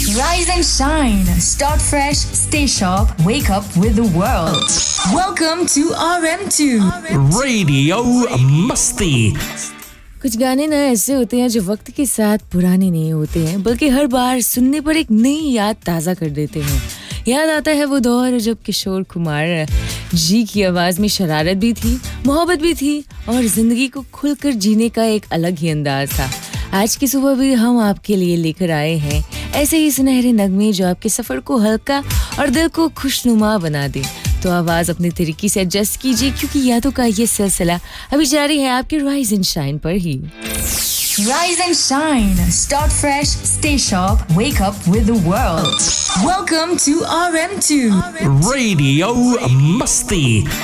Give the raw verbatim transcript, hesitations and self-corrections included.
Rise and shine. Start fresh. Stay sharp. Wake up with the world. Welcome to R M two. Radio मस्ती। कुछ गाने ना ऐसे होते हैं जो वक्त के साथ पुराने नहीं होते हैं, बल्कि हर बार सुनने पर एक नई याद ताज़ा कर देते हैं। याद आता है वो दौर जब किशोर कुमार जी की आवाज़ में शरारत भी थी, मोहब्बत भी थी और ज़िंदगी को खुलकर जीने का एक अलग ही अंदाज था। आज की सुबह भी हम आपके लिए लेकर आए हैं ऐसे ही सुनहरे नगमे जो आपके सफ़र को हल्का और दिल को खुशनुमा बना दे। तो आवाज़ अपने तरीके से एडजस्ट कीजिए, क्योंकि यादों का ये सिलसिला अभी जारी है आपके राइज एंड शाइन पर ही। Rise and shine. Start fresh. Stay sharp. Wake up with the world. Welcome to R M two. Radio मस्ती।